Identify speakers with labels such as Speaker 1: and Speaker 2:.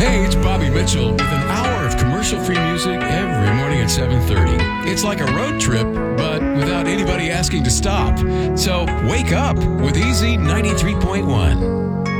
Speaker 1: Hey, it's Bobby Mitchell with an hour of commercial-free music every morning at 7:30. It's like a road trip, but without anybody asking to stop. So wake up with Easy 93.1.